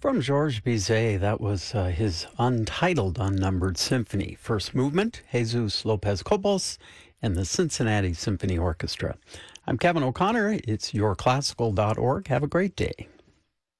From Georges Bizet, that was his untitled, unnumbered symphony. First movement, Jesus Lopez Cobos and the Cincinnati Symphony Orchestra. I'm Kevin O'Connor. It's yourclassical.org. Have a great day.